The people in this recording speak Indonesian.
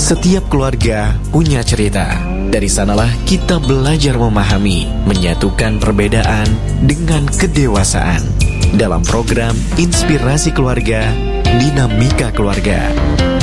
Setiap keluarga punya cerita. Dari sanalah kita belajar memahami, menyatukan perbedaan dengan kedewasaan. Dalam program Inspirasi Keluarga, Dinamika Keluarga.